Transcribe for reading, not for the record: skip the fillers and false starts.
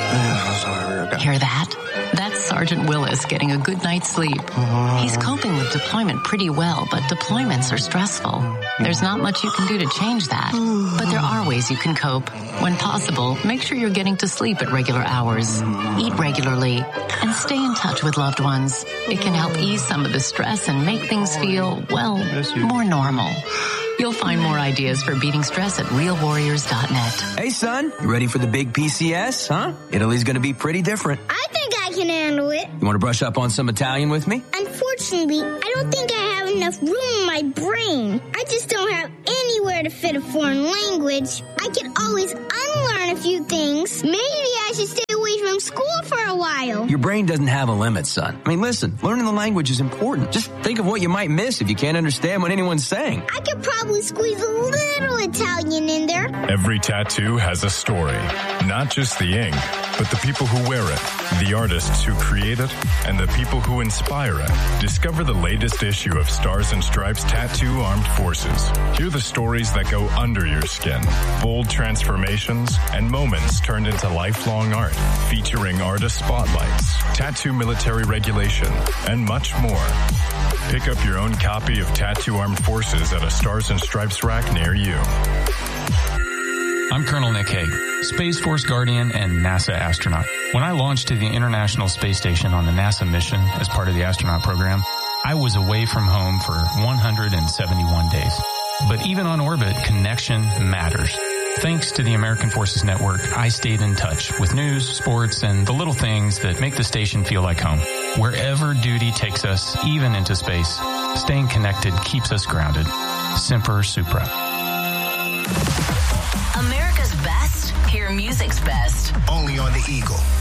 Hear that? That's Sergeant Willis getting a good night's sleep. He's coping with deployment pretty well, but deployments are stressful. There's not much you can do to change that. But there are ways you can cope. When possible, make sure you're getting to sleep at regular hours. Eat regularly and stay in touch with loved ones. It can help ease some of the stress and make things feel, well, more normal. You'll find more ideas for beating stress at realwarriors.net. Hey, son, you ready for the big PCS, huh? Italy's going to be pretty different. I think I can handle it. You want to brush up on some Italian with me? Unfortunately, I don't think I have enough room in my brain. I just don't have anywhere to fit a foreign language. I can always unlearn a few things. Maybe I should stay away from school for a while. Your brain doesn't have a limit, son. I mean, listen, learning the language is important. Just think of what you might miss if you can't understand what anyone's saying. I could probably squeeze a little Italian in there. Every tattoo has a story. Not just the ink, but the people who wear it, the artists who create it, and the people who inspire it. Discover the latest issue of Stars and Stripes Tattoo Armed Forces. Hear the stories that go under your skin. Bold transformations and moments turned into lifelong art. Featuring artist spotlights, tattoo military regulation, and much more. Pick up your own copy of Tattoo Armed Forces at a Stars and Stripes rack near you. I'm Colonel Nick Hague, Space Force Guardian and NASA astronaut. When I launched to the International Space Station on the NASA mission as part of the astronaut program, I was away from home for 171 days. But even on orbit, connection matters. Thanks to the American Forces Network, I stayed in touch with news, sports, and the little things that make the station feel like home. Wherever duty takes us, even into space, staying connected keeps us grounded. Semper Supra. America's best, hear music's best. Only on the Eagle.